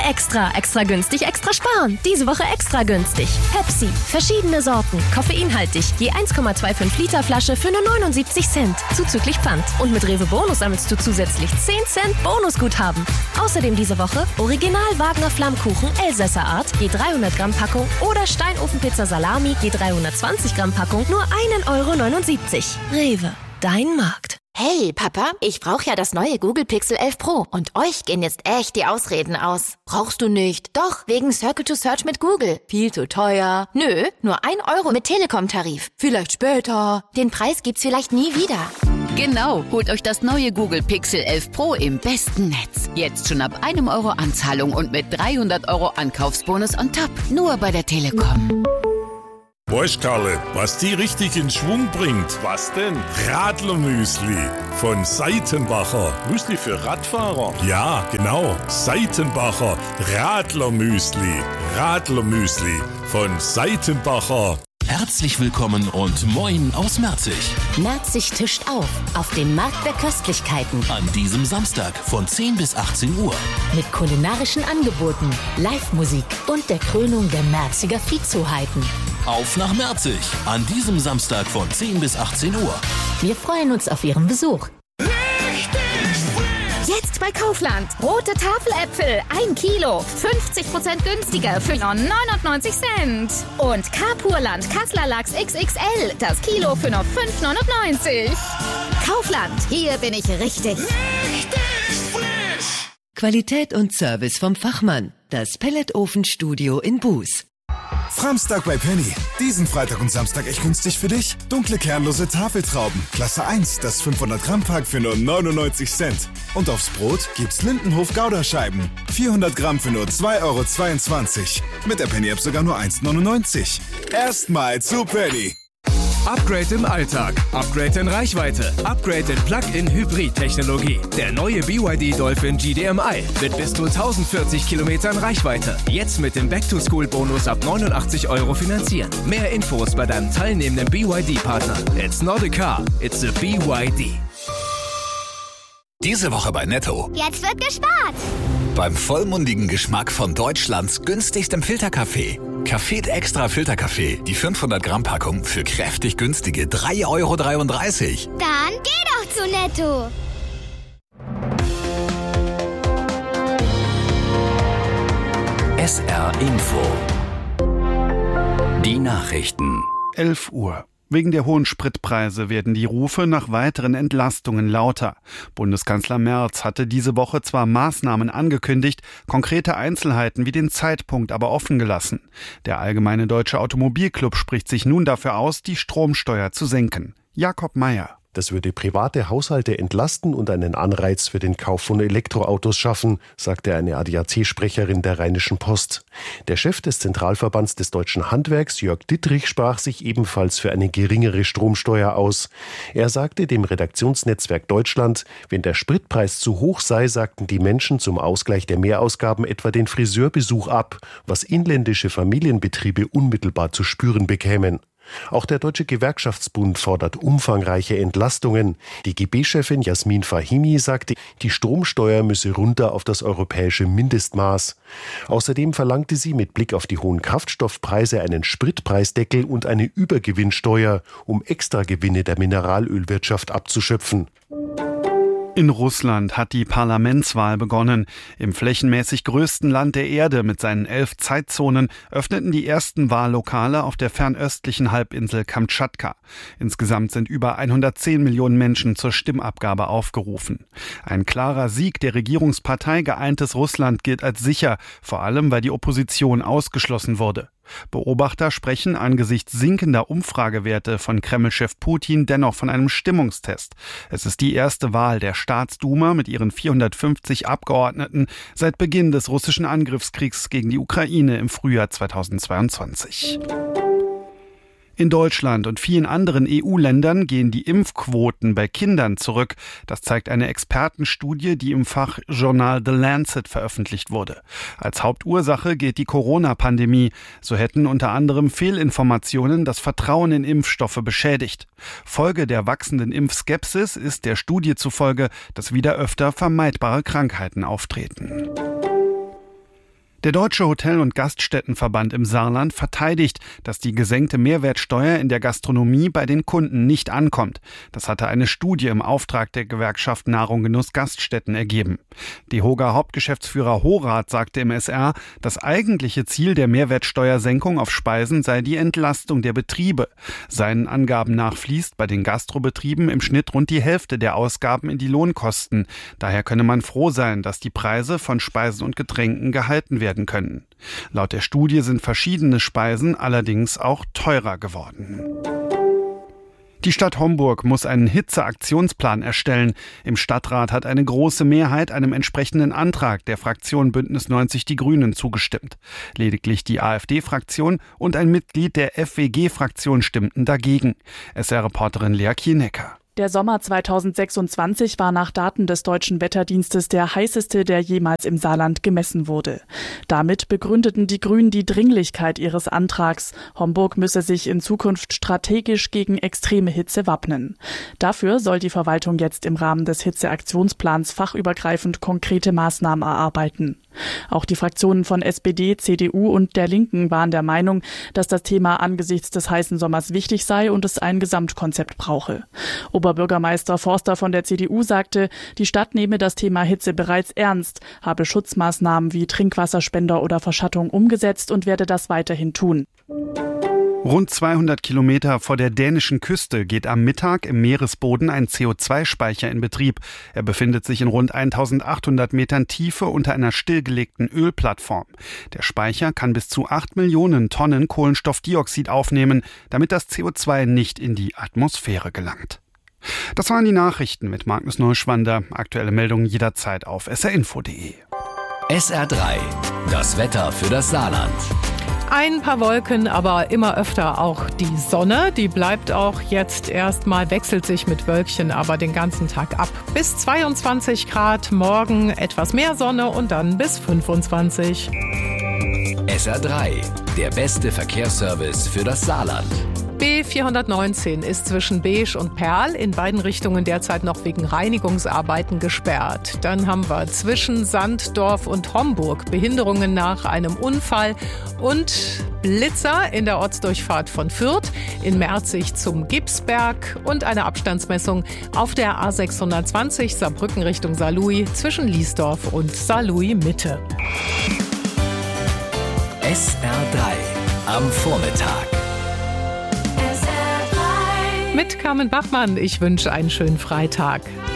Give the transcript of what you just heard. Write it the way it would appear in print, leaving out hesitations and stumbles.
Extra. Extra günstig, extra sparen. Diese Woche extra günstig. Pepsi. Verschiedene Sorten. Koffeinhaltig. Je 1,25 Liter Flasche für nur 79 Cent. Zuzüglich Pfand. Und mit Rewe Bonus sammelst du zusätzlich 10 Cent Bonusguthaben. Außerdem diese Woche Original Wagner Flammkuchen Elsässer Art. Je 300 Gramm Packung. Oder Steinofenpizza Salami. Je 320 Gramm Packung. Nur 1,79 €. Rewe. Dein Markt. Hey, Papa, ich brauche ja das neue Google Pixel 11 Pro. Und euch gehen jetzt echt die Ausreden aus. Brauchst du nicht. Doch, wegen Circle to Search mit Google. Viel zu teuer. Nö, nur 1 € mit Telekom-Tarif. Vielleicht später. Den Preis gibt's vielleicht nie wieder. Genau, holt euch das neue Google Pixel 11 Pro im besten Netz. Jetzt schon ab 1 € Anzahlung und mit 300 € Ankaufsbonus on top. Nur bei der Telekom. Weißt Karle, was die richtig in Schwung bringt? Was denn? Radlermüsli von Seitenbacher. Müsli für Radfahrer? Ja, genau. Seitenbacher Radlermüsli. Radlermüsli von Seitenbacher. Herzlich willkommen und moin aus Merzig. Merzig tischt auf dem Markt der Köstlichkeiten. An diesem Samstag von 10 bis 18 Uhr. Mit kulinarischen Angeboten, Live-Musik und der Krönung der Merziger Viehzuheiten. Auf nach Merzig. An diesem Samstag von 10 bis 18 Uhr. Wir freuen uns auf Ihren Besuch. Jetzt bei Kaufland. Rote Tafeläpfel, 1 Kilo. 50% günstiger für 99 Cent. Und Carpurland Kassler Lachs XXL. Das Kilo für nur 5,99 €. Kaufland. Hier bin ich richtig. Qualität und Service vom Fachmann. Das Pelletofenstudio in Buß. Framstag bei Penny. Diesen Freitag und Samstag echt günstig für dich. Dunkle kernlose Tafeltrauben. Klasse 1, das 500 Gramm Pack für nur 99 Cent. Und aufs Brot gibt's Lindenhof Gouda-Scheiben. 400 Gramm für nur 2,22 €. Mit der Penny-App sogar nur 1,99 €. Erstmal zu Penny. Upgrade im Alltag, Upgrade in Reichweite, Upgrade in Plug-in-Hybrid-Technologie. Der neue BYD Dolphin GDMI mit bis zu 1040 Kilometern Reichweite. Jetzt mit dem Back-to-School-Bonus ab 89 € finanzieren. Mehr Infos bei deinem teilnehmenden BYD-Partner. It's not a car, it's a BYD. Diese Woche bei Netto. Jetzt wird gespart. Beim vollmundigen Geschmack von Deutschlands günstigstem Filterkaffee. Café Extra Filterkaffee. Die 500 Gramm Packung für kräftig günstige 3,33 €. Dann geh doch zu Netto. SR Info. Die Nachrichten. 11 Uhr. Wegen der hohen Spritpreise werden die Rufe nach weiteren Entlastungen lauter. Bundeskanzler Merz hatte diese Woche zwar Maßnahmen angekündigt, konkrete Einzelheiten wie den Zeitpunkt aber offen gelassen. Der Allgemeine Deutsche Automobilclub spricht sich nun dafür aus, die Stromsteuer zu senken. Jakob Mayer. Das würde private Haushalte entlasten und einen Anreiz für den Kauf von Elektroautos schaffen, sagte eine ADAC-Sprecherin der Rheinischen Post. Der Chef des Zentralverbands des deutschen Handwerks, Jörg Dittrich, sprach sich ebenfalls für eine geringere Stromsteuer aus. Er sagte dem Redaktionsnetzwerk Deutschland, wenn der Spritpreis zu hoch sei, sagten die Menschen zum Ausgleich der Mehrausgaben etwa den Friseurbesuch ab, was inländische Familienbetriebe unmittelbar zu spüren bekämen. Auch der Deutsche Gewerkschaftsbund fordert umfangreiche Entlastungen. Die GB-Chefin Jasmin Fahimi sagte, die Stromsteuer müsse runter auf das europäische Mindestmaß. Außerdem verlangte sie mit Blick auf die hohen Kraftstoffpreise einen Spritpreisdeckel und eine Übergewinnsteuer, um Extragewinne der Mineralölwirtschaft abzuschöpfen. In Russland hat die Parlamentswahl begonnen. Im flächenmäßig größten Land der Erde mit seinen 11 Zeitzonen öffneten die ersten Wahllokale auf der fernöstlichen Halbinsel Kamtschatka. Insgesamt sind über 110 Millionen Menschen zur Stimmabgabe aufgerufen. Ein klarer Sieg der Regierungspartei Geeintes Russland gilt als sicher, vor allem weil die Opposition ausgeschlossen wurde. Beobachter sprechen angesichts sinkender Umfragewerte von Kreml-Chef Putin dennoch von einem Stimmungstest. Es ist die erste Wahl der Staatsduma mit ihren 450 Abgeordneten seit Beginn des russischen Angriffskriegs gegen die Ukraine im Frühjahr 2022. In Deutschland und vielen anderen EU-Ländern gehen die Impfquoten bei Kindern zurück. Das zeigt eine Expertenstudie, die im Fachjournal The Lancet veröffentlicht wurde. Als Hauptursache gilt die Corona-Pandemie. So hätten unter anderem Fehlinformationen das Vertrauen in Impfstoffe beschädigt. Folge der wachsenden Impfskepsis ist der Studie zufolge, dass wieder öfter vermeidbare Krankheiten auftreten. Der Deutsche Hotel- und Gaststättenverband im Saarland verteidigt, dass die gesenkte Mehrwertsteuer in der Gastronomie bei den Kunden nicht ankommt. Das hatte eine Studie im Auftrag der Gewerkschaft Nahrung Genuss Gaststätten ergeben. DEHOGA Hauptgeschäftsführer Horath sagte im SR, das eigentliche Ziel der Mehrwertsteuersenkung auf Speisen sei die Entlastung der Betriebe. Seinen Angaben nach fließt bei den Gastrobetrieben im Schnitt rund die Hälfte der Ausgaben in die Lohnkosten. Daher könne man froh sein, dass die Preise von Speisen und Getränken gehalten werden können. Laut der Studie sind verschiedene Speisen allerdings auch teurer geworden. Die Stadt Homburg muss einen Hitzeaktionsplan erstellen. Im Stadtrat hat eine große Mehrheit einem entsprechenden Antrag der Fraktion Bündnis 90 Die Grünen zugestimmt. Lediglich die AfD-Fraktion und ein Mitglied der FWG-Fraktion stimmten dagegen. SR-Reporterin Lea Kienecker. Der Sommer 2026 war nach Daten des Deutschen Wetterdienstes der heißeste, der jemals im Saarland gemessen wurde. Damit begründeten die Grünen die Dringlichkeit ihres Antrags. Homburg müsse sich in Zukunft strategisch gegen extreme Hitze wappnen. Dafür soll die Verwaltung jetzt im Rahmen des Hitzeaktionsplans fachübergreifend konkrete Maßnahmen erarbeiten. Auch die Fraktionen von SPD, CDU und der Linken waren der Meinung, dass das Thema angesichts des heißen Sommers wichtig sei und es ein Gesamtkonzept brauche. Oberbürgermeister Forster von der CDU sagte, die Stadt nehme das Thema Hitze bereits ernst, habe Schutzmaßnahmen wie Trinkwasserspender oder Verschattung umgesetzt und werde das weiterhin tun. Rund 200 Kilometer vor der dänischen Küste geht am Mittag im Meeresboden ein CO2-Speicher in Betrieb. Er befindet sich in rund 1800 Metern Tiefe unter einer stillgelegten Ölplattform. Der Speicher kann bis zu 8 Millionen Tonnen Kohlenstoffdioxid aufnehmen, damit das CO2 nicht in die Atmosphäre gelangt. Das waren die Nachrichten mit Magnus Neuschwander. Aktuelle Meldungen jederzeit auf srinfo.de. SR3, das Wetter für das Saarland. Ein paar Wolken, aber immer öfter auch die Sonne. Die bleibt auch jetzt erstmal, wechselt sich mit Wölkchen aber den ganzen Tag ab. Bis 22 Grad, morgen etwas mehr Sonne und dann bis 25. SR3, der beste Verkehrsservice für das Saarland. B419 ist zwischen Beesch und Perl in beiden Richtungen derzeit noch wegen Reinigungsarbeiten gesperrt. Dann haben wir zwischen Sanddorf und Homburg Behinderungen nach einem Unfall und Blitzer in der Ortsdurchfahrt von Fürth, in Merzig zum Gipsberg und eine Abstandsmessung auf der A620 Saarbrücken Richtung Saarlouis zwischen Liesdorf und Saarlouis Mitte. SR3 am Vormittag. Mit Carmen Bachmann, ich wünsche einen schönen Freitag.